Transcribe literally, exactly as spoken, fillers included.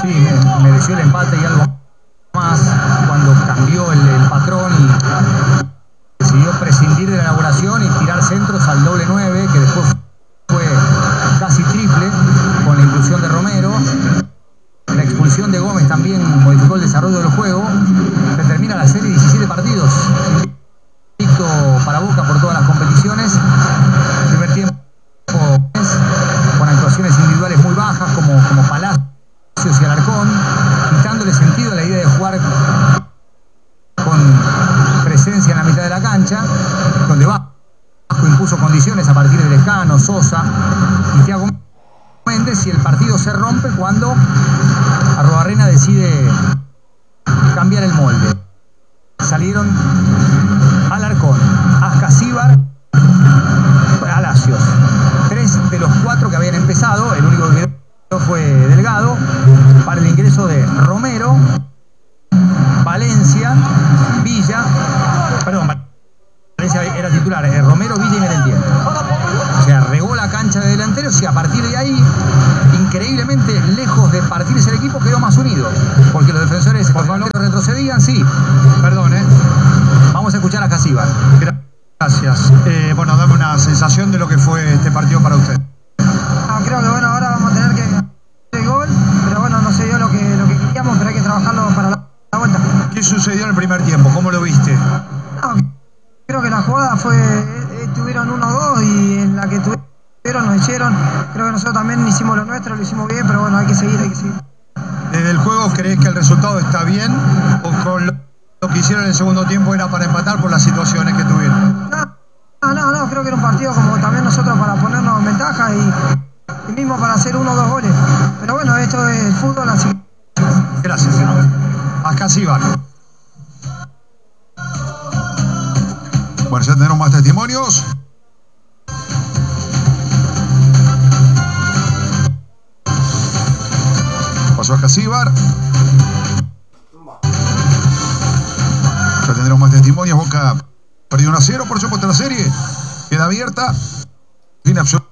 Sí, me, mereció el empate y algo más cuando cambió el, el patrón y decidió prescindir de la inauguración y tirar centros al doble nueve, que después fue casi triple con la inclusión de Romero. La expulsión de Gómez también modificó el desarrollo del juego. Se termina la serie, diecisiete partidos. Invicto para Boca por todas las competiciones. Primer tiempo con actuaciones individuales muy bajas como, como Palacios y Alarcón, quitándole sentido a la idea de jugar con presencia en la mitad de la cancha, donde Vasco impuso condiciones a partir de Lejano, Sosa y Thiago Méndez, y el partido se rompe cuando Arruabarrena decide cambiar el molde. Salieron Alarcón, Ascasíbar, Palacios. Tres de los cuatro que habían empezado, el único que quedó fue Delgado, para el ingreso de Romero, Valencia, Villa, perdón, Valencia era titular, eh, Romero, Villa y Merentiel. O sea, regó la cancha de delanteros y a partir de ahí, increíblemente, lejos de partirse el equipo, quedó más unido. Porque los defensores por favor retrocedían, sí. Perdón, ¿eh? Vamos a escuchar a Casíbar. Gracias. Eh, bueno, dame una sensación de lo que fue este partido para usted. No, creo que bueno, ahora vamos a tener que hacer el gol, pero bueno, no se dio lo que, lo que queríamos, pero hay que trabajarlo para la, la vuelta. ¿Qué sucedió en el primer tiempo? ¿Cómo lo viste? No, creo que la jugada fue, eh, tuvieron uno dos y en la que tuvieron nos hicieron. Creo que nosotros también hicimos lo nuestro, lo hicimos bien, pero bueno, hay que seguir, hay que seguir. ¿Desde el juego crees que el resultado está bien o con lo Lo que hicieron en el segundo tiempo era para empatar por las situaciones que tuvieron? No, no, no, creo que era un partido como también nosotros para ponernos en ventaja y, y mismo para hacer uno o dos goles. Pero bueno, esto es el fútbol, así. Gracias. Ascasíbar. Bueno, ya tenemos más testimonios. Pasó Ascasíbar. Ya tendremos más testimonios. Boca perdió uno a cero, por supuesto, la serie queda abierta. Fin absoluto.